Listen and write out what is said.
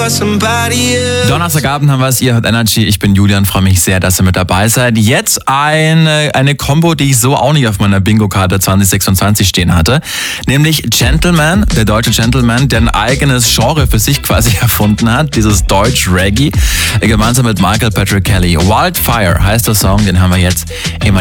Donnerstagabend haben wir es, ihr hört Energy, ich bin Julian, freue mich sehr, dass ihr mit dabei seid. Jetzt eine Combo, die ich so auch nicht auf meiner Bingo-Karte 2026 stehen hatte, nämlich Gentleman, der deutsche Gentleman, der ein eigenes Genre für sich quasi erfunden hat, dieses Deutsch-Reggae, gemeinsam mit Michael Patrick Kelly. Wildfire heißt der Song, den haben wir jetzt immer